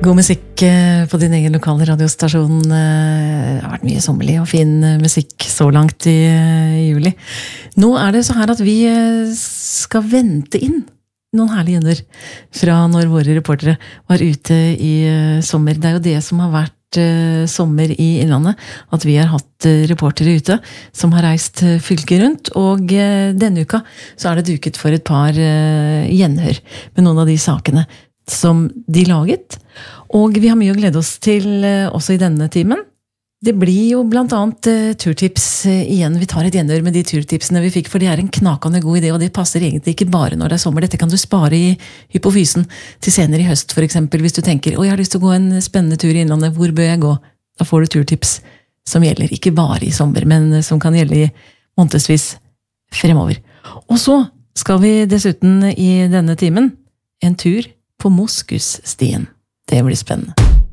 God musikk på din egen lokale radiostasjon. Det har vært mye sommerlig og fin musikk så langt i juli. Nå det så her at vi skal vente inn noen herlige gjenner fra når våre reportere var ute i sommer. Det jo det som har vært sommer i Innlandet, at vi har hatt reportere ute som har reist fylket rundt, og denne uka så det duket for et par gjenhør med noen av de sakene som de laget, og vi har mye å glede oss til også i denne timen. Det blir jo blant annet turtips igjen. Vi tar et gjenhør med de turtipsene vi fikk, for det en knakende god idé, og det passer egentlig ikke bare når det sommer. Dette kan du spare i hypofysen til senere i høst, for eksempel, hvis du tenker, jeg har lyst til å gå en spennende tur i Innlandet, hvor bør jeg gå? Da får du turtips som gjelder ikke bare i sommer, men som kan gjelde i månedsvis fremover. Og så skal vi dessuten i denne timen en tur på Moskusstien. Det blir spennende.